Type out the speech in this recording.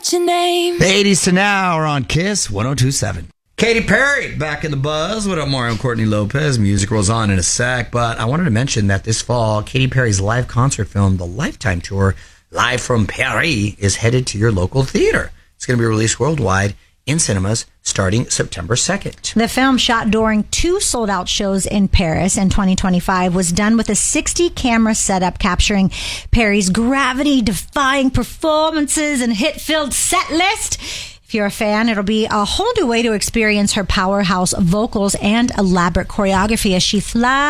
write your name. The 80s to now are on Kiss 102.7. Katy Perry back in the buzz. What up, Mario and Courtney Lopez? Music rolls on in a sec, but I wanted to mention that this fall, Katy Perry's live concert film, The Lifetime Tour, Live from Paris, is headed to your local theater. It's going to be released worldwide in cinemas starting September 2nd. The film, shot during 2 sold-out shows in Paris in 2025, was done with a 60-camera setup capturing Perry's gravity-defying performances and hit-filled set list. If you're a fan, it'll be a whole new way to experience her powerhouse vocals and elaborate choreography as she flies